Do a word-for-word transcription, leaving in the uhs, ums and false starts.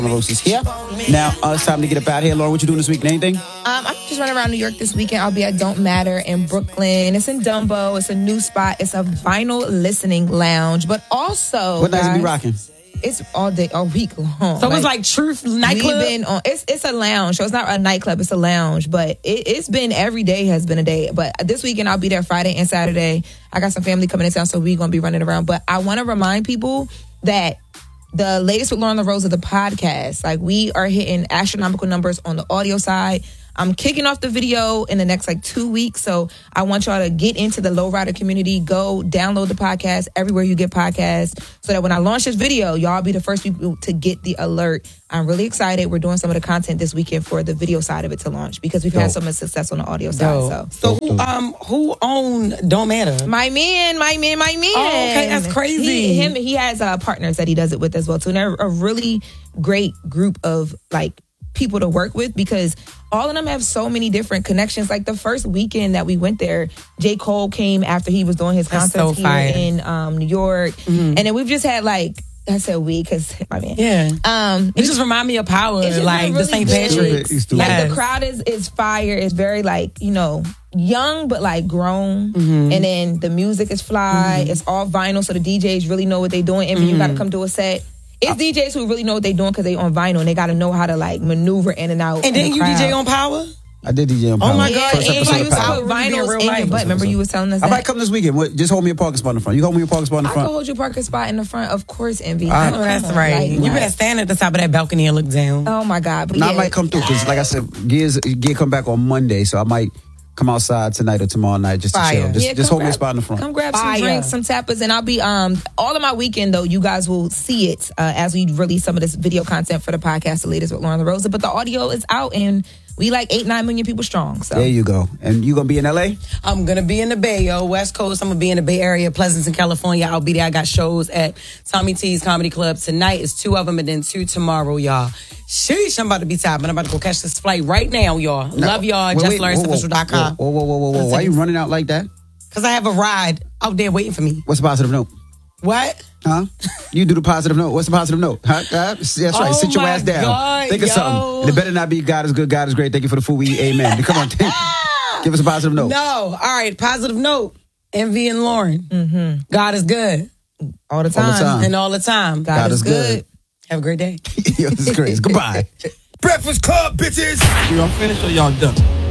Rose is here. Now, uh, it's time to get up out of here. Lauren, what you doing this week? Anything? Um, I'm just running around New York this weekend. I'll be at Don't Matter in Brooklyn. It's in Dumbo. It's a new spot. It's a vinyl listening lounge. But also, What nights guys, be rocking? It's all day, all week long. So it's like Truth nightclub? We've been on, it's, it's a lounge. So it's not a nightclub. It's a lounge. But it, it's been, every day has been a day. But this weekend, I'll be there Friday and Saturday. I got some family coming in town, so we're going to be running around. But I want to remind people that the latest with Lauren LaRosa, the podcast, like we are hitting astronomical numbers on the audio side. I'm kicking off the video in the next like two weeks. So I want y'all to get into the lowrider community. Go download the podcast everywhere you get podcasts so that when I launch this video, y'all be the first people to get the alert. I'm really excited. We're doing some of the content this weekend for the video side of it to launch because we've Dope. had so much success on the audio side. So, So who um who owned Don't Matter? my man, my man, my man. Oh, okay, that's crazy. He, him, he has uh, partners that he does it with as well too. And they're a really great group of like people to work with because all of them have so many different connections. Like the first weekend that we went there, J. Cole came after he was doing his That's concerts so here fire. in um, New York. Mm-hmm. And then we've just had like, I said we because my man. Yeah. Um, It just remind me of Power, It's just like been the really Saint good. Patrick's. He's stupid. Like Yes. the crowd is is fire. It's very like, you know, young but like grown. Mm-hmm. And then the music is fly. It's all vinyl, so the D Js really know what they're doing. And you Mm-hmm. gotta come do a set. It's D Js who really know what they're doing because they on vinyl and they gotta know how to like maneuver in and out. And in then the you D J crowd. on Power? I did D J on Power. Oh my Yeah, God, First and episode you of used to Power. put Really be in vinyls real in your life. butt. Remember you was telling us I that? might come this weekend. What, just hold me a parking spot in the front. You hold me a parking spot in the I can front. hold you parking spot in the front, of course, Envy. I Oh, that's Come on, right. like, You what? better stand at the top of that balcony and look down. Oh my God. But No, yeah, I might come through because, like I said, Gears Gear come back on Monday, so I might come outside tonight or tomorrow night just to Fire. chill. Just, Yeah, just come hold me a grab- spot in the front. Come grab Fire. some drinks, some tapas, and I'll be um all of my weekend though. You guys will see it uh, as we release some of this video content for the podcast, the latest with Lauren LaRosa. But the audio is out, and we like eight nine million people strong. So There you go. And you gonna be in L A? I'm gonna be in the Bay, yo, West Coast. I'm gonna be in the Bay Area, Pleasanton, California. I'll be there. I got shows at Tommy T's Comedy Club tonight. It's two of them, and then two tomorrow, y'all. Sheesh, I'm about to be tired, but I'm about to go catch this flight right now, y'all. Love y'all. Wait, just wait, learn whoa, whoa, official dot com. Whoa, whoa, whoa, whoa, whoa! Why you running out like that? Because I have a ride out there waiting for me. What's the positive note? What? Huh? You do the positive note. What's the positive note? Huh? Huh? That's right. Oh Sit your my ass down. God, Think of yo. something. And it better not be God is good, God is great. Thank you for the food we eat. Amen. Come on. Give us a positive note. No. All right. Positive note. Envy and Lauren. Mm-hmm. God is good. all the time, All the time. And all the time. God, God is is good. good. Have a great day. Yo, this is crazy. Goodbye. Breakfast Club, bitches. Y'all finished or y'all done?